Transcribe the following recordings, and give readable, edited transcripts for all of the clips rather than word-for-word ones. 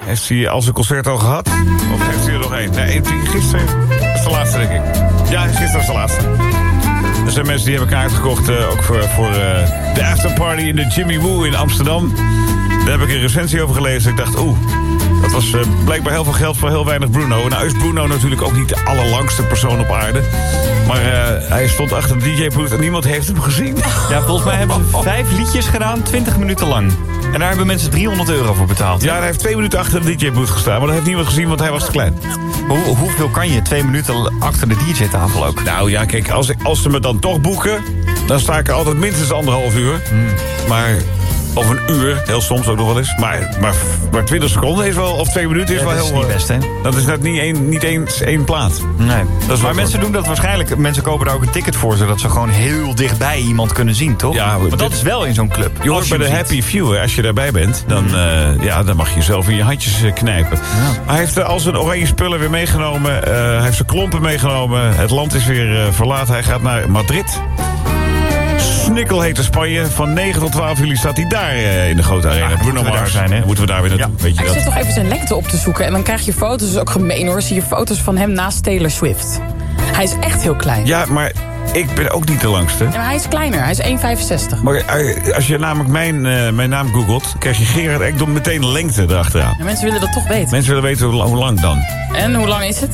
Heeft hij al zijn concert al gehad? Of heeft hij er nog één? Nee, gisteren was de laatste, denk ik. Ja, gisteren was de laatste. Er zijn mensen die hebben kaart gekocht, ook voor de afterparty in de Jimmy Woo in Amsterdam. Daar heb ik een recensie over gelezen. Ik dacht, dat was blijkbaar heel veel geld voor heel weinig Bruno. Nou is Bruno natuurlijk ook niet de allerlangste persoon op aarde. Maar hij stond achter de DJ-booth en niemand heeft hem gezien. Ja, volgens mij hebben ze 5 liedjes gedaan, 20 minuten lang. En daar hebben mensen €300 voor betaald. Ja, hij heeft 2 minuten achter de DJ-booth gestaan. Maar dat heeft niemand gezien, want hij was te klein. Hoeveel kan je 2 minuten achter de DJ-tafel ook? Nou ja, kijk, als ze me dan toch boeken, dan sta ik er altijd minstens 1,5 uur. Maar... Of een uur, heel soms ook nog wel eens. Maar 20 seconden is wel, of 2 minuten is wel heel... Dat is niet best, hè? Dat is net niet eens één plaat. Nee. Maar mensen doen dat waarschijnlijk... Mensen kopen daar ook een ticket voor... zodat ze gewoon heel dichtbij iemand kunnen zien, toch? Ja, maar dat is wel in zo'n club. Je hoort bij de Happy Few, als je daarbij bent... dan mag je zelf in je handjes knijpen. Ja. Hij heeft al zijn oranje spullen weer meegenomen. Hij heeft zijn klompen meegenomen. Het land is weer verlaten. Hij gaat naar Madrid. Snikkelhete Spanje. Van 9 tot 12 juli staat hij daar in de grote arena. Bruno Mars zijn, hè? Moeten we daar weer naartoe? Ja. Weet je, ik zit toch even zijn lengte op te zoeken. En dan krijg je foto's, dat is ook gemeen hoor. Zie je foto's van hem naast Taylor Swift. Hij is echt heel klein. Ja, maar ik ben ook niet de langste. Ja, maar hij is kleiner. Hij is 1,65. Maar als je namelijk mijn naam googelt... krijg je Gerard Ekdom meteen lengte erachteraan. Ja, mensen willen dat toch weten. Mensen willen weten hoe lang dan. En hoe lang is het?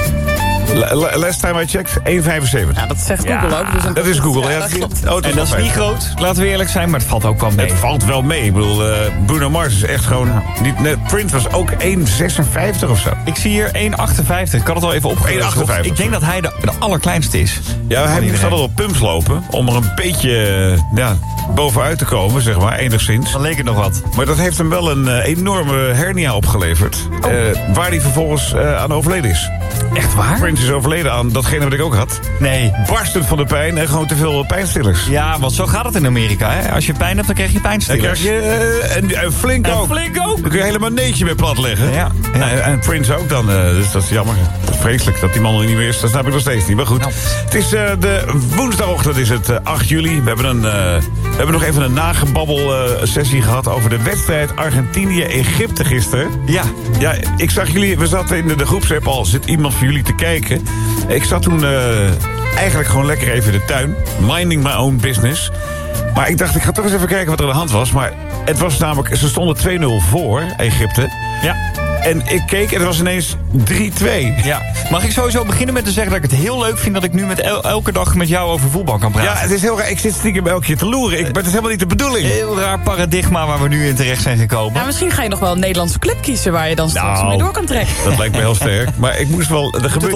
Last time I checked, 1,75. Ja, dat zegt Google ook. Dus dat is Google, ja. Dat klopt. En dat is niet groot, laten we eerlijk zijn, maar het valt ook wel mee. Het valt wel mee. Ik bedoel, Bruno Mars is echt gewoon... Prince was ook 1,56 of zo. Ik zie hier 1,58. Ik had het al even opgegeven. 1,58. Ik denk dat hij de allerkleinste is. Ja, hij moest altijd op pumps lopen... om er een beetje bovenuit te komen, zeg maar, enigszins. Dan leek het nog wat. Maar dat heeft hem wel een enorme hernia opgeleverd. Waar hij vervolgens aan overleden is. Echt waar? Prince is overleden aan datgene wat ik ook had. Nee. Barstend van de pijn en gewoon te veel pijnstillers. Ja, want zo gaat het in Amerika, hè? Als je pijn hebt, dan krijg je pijnstillers. Dan krijg je en flink ook. Flink ook. Dan kun je helemaal neetje mee plat leggen. Ja. En Prince ook dan. Dus dat is jammer. Dat is vreselijk dat die man er niet meer is. Dat snap ik nog steeds niet. Maar goed. Nou. Het is de woensdagochtend is het 8 juli. We hebben nog even een nagebabbel sessie gehad over de wedstrijd Argentinië-Egypte gisteren. Ja. Ja, ik zag jullie, we zaten in de groepsapp al, zit iemand van jullie te kijken. Ik zat toen eigenlijk gewoon lekker even in de tuin, minding my own business. Maar ik dacht, ik ga toch eens even kijken wat er aan de hand was. Maar het was namelijk, ze stonden 2-0 voor, Egypte. Ja. En ik keek en het was ineens 3-2. Ja. Mag ik sowieso beginnen met te zeggen dat ik het heel leuk vind... dat ik nu met elke dag met jou over voetbal kan praten? Ja, het is heel raar. Ik zit stiekem elke keer te loeren. Het is helemaal niet de bedoeling. Heel raar paradigma waar we nu in terecht zijn gekomen. Ja, misschien ga je nog wel een Nederlandse club kiezen... waar je dan straks mee door kan trekken. Dat lijkt me heel sterk. Maar ik moest wel... Er gebeurt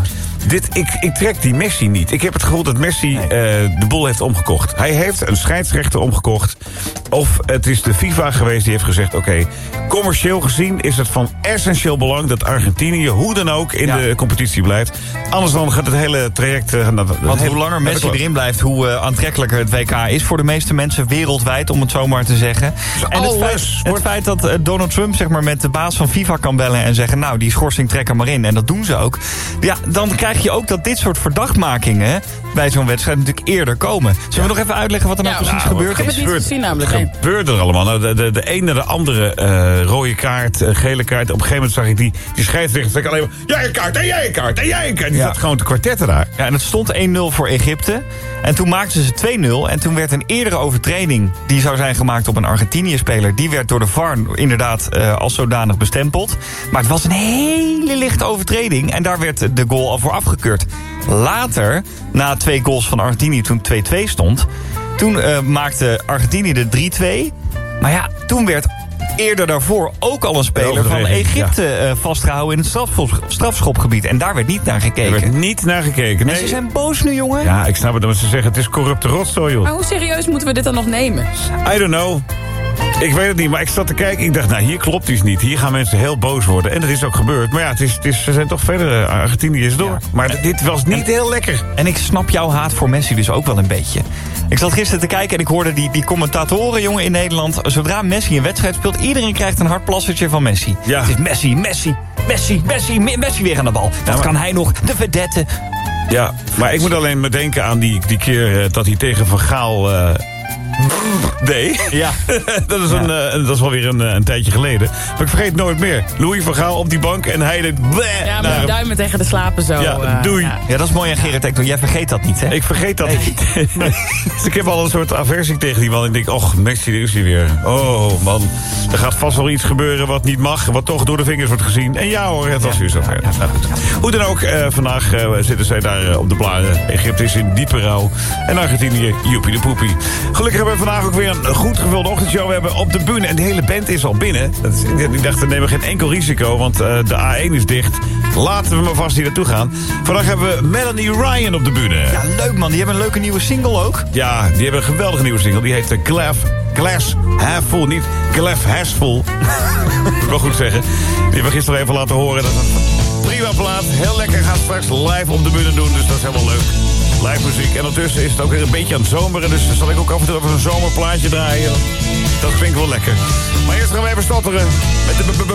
ik trek die Messi niet. Ik heb het gevoel dat Messi de boel heeft omgekocht. Hij heeft een scheidsrechter omgekocht. Of het is de FIFA geweest die heeft gezegd... oké, commercieel gezien is het van essentieel belang... dat Argentinië hoe dan ook in de competitie blijft. Anders dan gaat het hele traject... Want hoe langer Messi erin blijft... hoe aantrekkelijker het WK is voor de meeste mensen wereldwijd... om het zo maar te zeggen. En het feit dat Donald Trump zeg maar, met de baas van FIFA kan bellen... en zeggen, nou, die schorsing trek er maar in. En dat doen ze ook. Ja, dan krijg je ook dat dit soort verdachtmakingen... bij zo'n wedstrijd natuurlijk eerder komen. Zullen we nog even uitleggen wat er nou precies gebeurt? Ik heb het niet gezien namelijk. Wat gebeurt er allemaal? Nou, de ene naar de andere rode kaart, gele kaart. Op een gegeven moment zag ik die scheidsrechter alleen maar... jij een kaart, en jij een kaart, en jij een kaart. Die zat gewoon te kwartetten daar. Ja, en het stond 1-0 voor Egypte. En toen maakten ze 2-0. En toen werd een eerdere overtreding... die zou zijn gemaakt op een Argentinië-speler... die werd door de VAR inderdaad als zodanig bestempeld. Maar het was een hele lichte overtreding. En daar werd de goal al voor afgekeurd. Later, na 2 goals van Argentinië, toen 2-2 stond... toen maakte Argentinië de 3-2. Maar ja, toen werd eerder daarvoor ook al een speler van Egypte vastgehouden in het strafschopgebied. En daar werd niet naar gekeken. Er werd niet naar gekeken. Nee. En ze zijn boos nu, jongen. Ja, ik snap het. Dat ze zeggen, het is corrupte rotzooi, joh. Maar hoe serieus moeten we dit dan nog nemen? I don't know. Ik weet het niet, maar ik zat te kijken. Ik dacht, nou, hier klopt iets niet. Hier gaan mensen heel boos worden. En dat is ook gebeurd. Maar ja, ze zijn toch verder. Argentinië is door. Ja. Maar dit was niet heel lekker. En ik snap jouw haat voor Messi dus ook wel een beetje. Ik zat gisteren te kijken en ik hoorde die commentatoren, jongen, in Nederland. Zodra Messi een wedstrijd speelt, iedereen krijgt een hartplassertje van Messi. Ja. Het is Messi weer aan de bal. Dat kan hij nog, de vedette. Ja, maar ik moet alleen maar denken aan die keer dat hij tegen Van Gaal... Nee. Ja. Dat is wel weer een tijdje geleden. Maar ik vergeet nooit meer. Louis van Gaal op die bank en hij deed... Ja, met de duimen tegen de slapen zo. Ja, doei. Ja, dat is mooi aan Gerard Ekdom. Jij vergeet dat niet, hè? Ik vergeet dat niet. Dus ik heb al een soort aversie tegen die man. Ik denk, och, Messi, daar is hij weer. Oh, man. Er gaat vast wel iets gebeuren wat niet mag. Wat toch door de vingers wordt gezien. En ja hoor, het was weer zover. Nou, goed. Hoe dan ook, vandaag zitten zij daar op de blaren. Egypte is in diepe rouw. En Argentinië, joepie de poepie. Gelukkig hebben we vandaag ook weer een goed gevulde ochtendshow. We hebben op de bühne en de hele band is al binnen. Ik dacht, we nemen geen enkel risico, want de A1 is dicht. Laten we maar vast hier naartoe gaan. Vandaag hebben we Melanie Ryan op de bühne. Ja, leuk man. Die hebben een leuke nieuwe single ook. Ja, die hebben een geweldige nieuwe single. Die heet Glass Half Full. Niet Glass Half Full. Moet ik wel goed zeggen. Die hebben we gisteren even laten horen. Dat is een prima plaat. Heel lekker. Gaat straks live op de bühne doen. Dus dat is helemaal leuk. Live muziek. En ondertussen is het ook weer een beetje aan het zomeren. Dus zal ik ook af en toe even een zomerplaatje draaien. Dat klinkt wel lekker. Maar eerst gaan we even stotteren met de